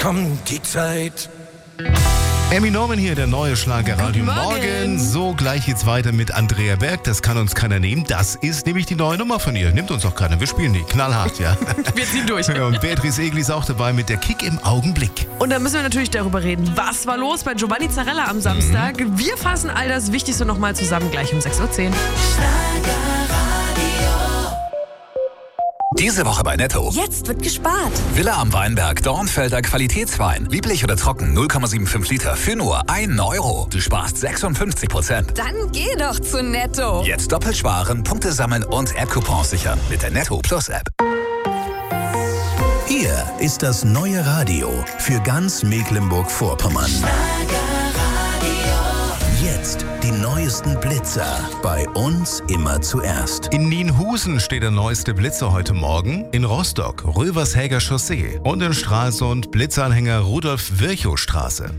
kommt die Zeit. Emmy Norman hier, der neue Schlagerradio Morgen. So, gleich geht's weiter mit Andrea Berg. Das kann uns keiner nehmen. Das ist nämlich die neue Nummer von ihr. Nimmt uns auch keiner. Wir spielen die knallhart, ja. Wir ziehen durch. Und Beatrice Egli ist auch dabei mit der Kick im Augenblick. Und da müssen wir natürlich darüber reden. Was war los bei Giovanni Zarella am Samstag? Wir fassen all das Wichtigste nochmal zusammen gleich um 6:10 Uhr. Diese Woche bei Netto. Jetzt wird gespart. Villa am Weinberg, Dornfelder Qualitätswein. Lieblich oder trocken, 0,75 Liter für nur 1 Euro. Du sparst 56%. Dann geh doch zu Netto. Jetzt doppelt sparen, Punkte sammeln und App-Coupons sichern mit der Netto Plus App. Hier ist das neue Radio für ganz Mecklenburg-Vorpommern. Jetzt die neuesten Blitzer. Bei uns immer zuerst. In Nienhusen steht der neueste Blitzer heute Morgen. In Rostock, Rövershäger Chaussee. Und in Stralsund, Blitzanhänger Rudolf-Virchow-Straße.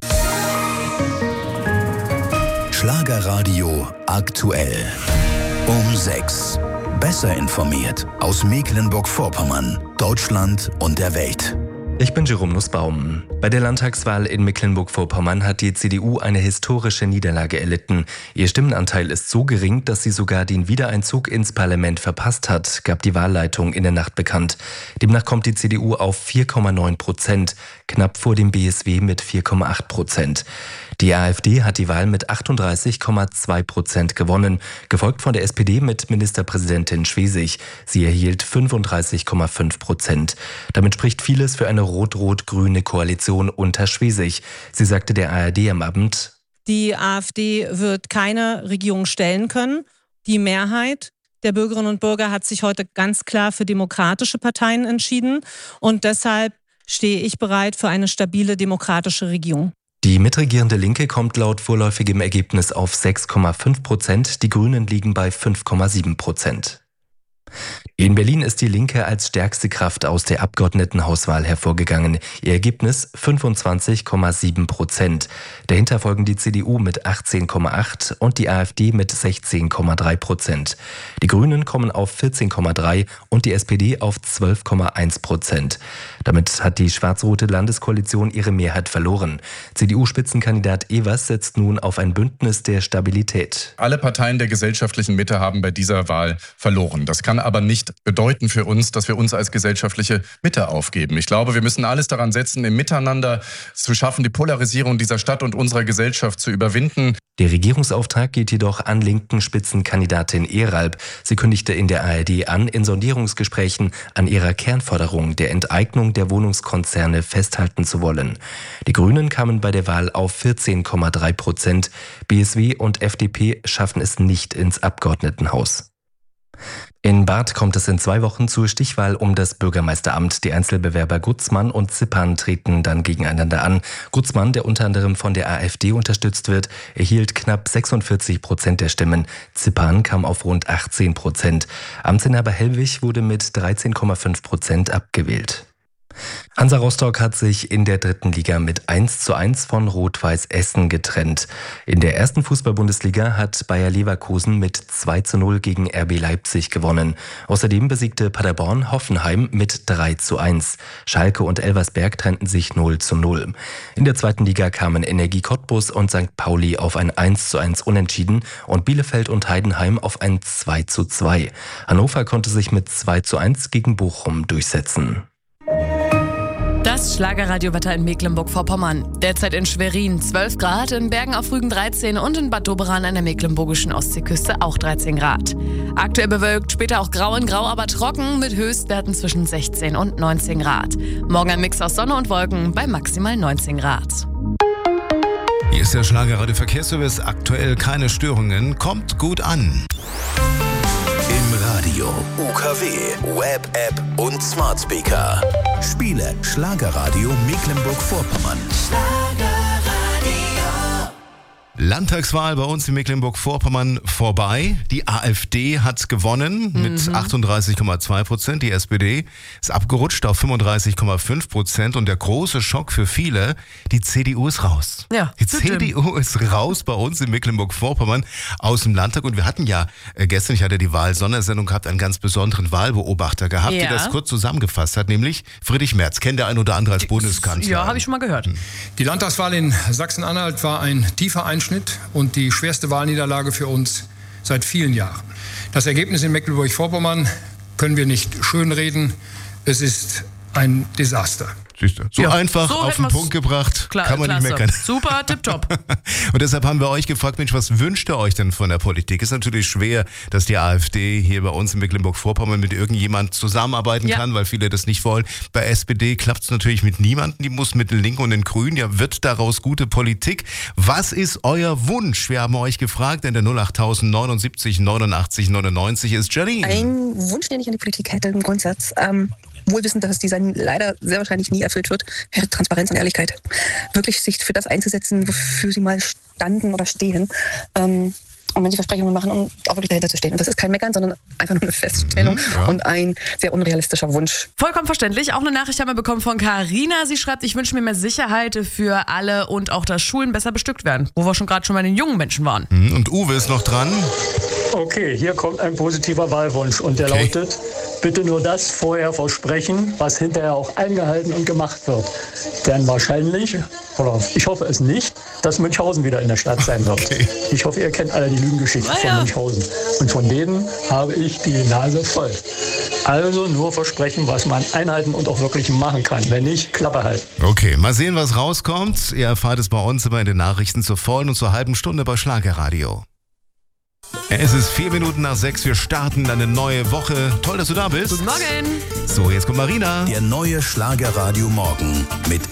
Schlagerradio aktuell. Um 6. Besser informiert aus Mecklenburg-Vorpommern, Deutschland und der Welt. Ich bin Jerome Nussbaum. Bei der Landtagswahl in Mecklenburg-Vorpommern hat die CDU eine historische Niederlage erlitten. Ihr Stimmenanteil ist so gering, dass sie sogar den Wiedereinzug ins Parlament verpasst hat, gab die Wahlleitung in der Nacht bekannt. Demnach kommt die CDU auf 4,9%, knapp vor dem BSW mit 4,8%. Die AfD hat die Wahl mit 38,2% gewonnen, gefolgt von der SPD mit Ministerpräsidentin Schwesig. Sie erhielt 35,5%. Damit spricht vieles für eine rot-rot-grüne Koalition unter Schwesig. Sie sagte der ARD am Abend: Die AfD wird keine Regierung stellen können. Die Mehrheit der Bürgerinnen und Bürger hat sich heute ganz klar für demokratische Parteien entschieden. Und deshalb stehe ich bereit für eine stabile demokratische Regierung. Die mitregierende Linke kommt laut vorläufigem Ergebnis auf 6,5%, die Grünen liegen bei 5,7%. In Berlin ist die Linke als stärkste Kraft aus der Abgeordnetenhauswahl hervorgegangen. Ihr Ergebnis 25,7%. Dahinter folgen die CDU mit 18,8% und die AfD mit 16,3%. Die Grünen kommen auf 14,3% und die SPD auf 12,1%. Damit hat die schwarz-rote Landeskoalition ihre Mehrheit verloren. CDU-Spitzenkandidat Evers setzt nun auf ein Bündnis der Stabilität. Alle Parteien der gesellschaftlichen Mitte haben bei dieser Wahl verloren. Das kann aber nicht bedeuten für uns, dass wir uns als gesellschaftliche Mitte aufgeben. Ich glaube, wir müssen alles daran setzen, im Miteinander zu schaffen, die Polarisierung dieser Stadt und unserer Gesellschaft zu überwinden. Der Regierungsauftrag geht jedoch an linken Spitzenkandidatin Eralb. Sie kündigte in der ARD an, in Sondierungsgesprächen an ihrer Kernforderung der Enteignung der Wohnungskonzerne festhalten zu wollen. Die Grünen kamen bei der Wahl auf 14,3%. BSW und FDP schaffen es nicht ins Abgeordnetenhaus. In Barth kommt es in 2 Wochen zur Stichwahl um das Bürgermeisteramt. Die Einzelbewerber Gutzmann und Zippan treten dann gegeneinander an. Gutzmann, der unter anderem von der AfD unterstützt wird, erhielt knapp 46% der Stimmen. Zippan kam auf rund 18%. Amtsinhaber Hellwig wurde mit 13,5% abgewählt. Hansa Rostock hat sich in der 3. Liga mit 1:1 von Rot-Weiß Essen getrennt. In der 1. Fußball-Bundesliga hat Bayer Leverkusen mit 2:0 gegen RB Leipzig gewonnen. Außerdem besiegte Paderborn Hoffenheim mit 3:1. Schalke und Elversberg trennten sich 0:0. In der 2. Liga kamen Energie Cottbus und St. Pauli auf ein 1:1 Unentschieden und Bielefeld und Heidenheim auf ein 2:2. Hannover konnte sich mit 2:1 gegen Bochum durchsetzen. Das Schlagerradiowetter in Mecklenburg-Vorpommern. Derzeit in Schwerin 12 Grad, in Bergen auf Rügen 13 und in Bad Doberan an der mecklenburgischen Ostseeküste auch 13 Grad. Aktuell bewölkt, später auch grau in grau, aber trocken mit Höchstwerten zwischen 16 und 19 Grad. Morgen ein Mix aus Sonne und Wolken bei maximal 19 Grad. Hier ist der Schlagerradio Verkehrsservice. Aktuell keine Störungen. Kommt gut an. Im Radio, UKW, Web-App und Smart Speaker. Spiele Schlagerradio Mecklenburg-Vorpommern. Landtagswahl bei uns in Mecklenburg-Vorpommern vorbei. Die AfD hat gewonnen mit 38,2%. Die SPD ist abgerutscht auf 35,5%. Und der große Schock für viele, die CDU ist raus. Ja, die CDU ist raus bei uns in Mecklenburg-Vorpommern aus dem Landtag. Und wir hatten ja gestern, ich hatte die Wahl-Sondersendung gehabt, einen ganz besonderen Wahlbeobachter gehabt, der das kurz zusammengefasst hat, nämlich Friedrich Merz. Kennt der ein oder andere als Bundeskanzler? Ja, habe ich schon mal gehört. Die Landtagswahl in Sachsen-Anhalt war ein tiefer Einschnitt und die schwerste Wahlniederlage für uns seit vielen Jahren. Das Ergebnis in Mecklenburg-Vorpommern können wir nicht schönreden. Es ist ein Desaster. Siehst du, so einfach so auf den Punkt gebracht, kann man nicht meckern. Super, tipptopp. Und deshalb haben wir euch gefragt, Mensch, was wünscht ihr euch denn von der Politik? Ist natürlich schwer, dass die AfD hier bei uns in Mecklenburg-Vorpommern mit irgendjemand zusammenarbeiten kann, weil viele das nicht wollen. Bei SPD klappt es natürlich mit niemandem, die muss mit den Linken und den Grünen. Ja, wird daraus gute Politik? Was ist euer Wunsch? Wir haben euch gefragt, in der 08000 79 89 99 ist Janine. Ein Wunsch, den ich an die Politik hätte im Grundsatz, wohl wissend, dass dieser leider sehr wahrscheinlich nie erfüllt wird, wäre Transparenz und Ehrlichkeit. Wirklich sich für das einzusetzen, wofür sie mal standen oder stehen. Und wenn sie Versprechungen machen, um auch wirklich dahinter zu stehen. Und das ist kein Meckern, sondern einfach nur eine Feststellung und ein sehr unrealistischer Wunsch. Vollkommen verständlich. Auch eine Nachricht haben wir bekommen von Carina. Sie schreibt, ich wünsche mir mehr Sicherheit für alle und auch, dass Schulen besser bestückt werden. Wo wir schon gerade bei den jungen Menschen waren. Und Uwe ist noch dran. Okay, hier kommt ein positiver Wahlwunsch und der lautet, bitte nur das vorher versprechen, was hinterher auch eingehalten und gemacht wird. Denn wahrscheinlich, oder ich hoffe es nicht, dass Münchhausen wieder in der Stadt sein wird. Okay. Ich hoffe, ihr kennt alle die Lügengeschichten von Münchhausen. Und von denen habe ich die Nase voll. Also nur versprechen, was man einhalten und auch wirklich machen kann. Wenn nicht, Klappe halten. Okay, mal sehen, was rauskommt. Ihr erfahrt es bei uns immer in den Nachrichten zur vollen und zur halben Stunde bei Schlagerradio. Es ist 6:04. Wir starten eine neue Woche. Toll, dass du da bist. Guten Morgen. So, jetzt kommt Marina. Der neue Schlagerradio Morgen mit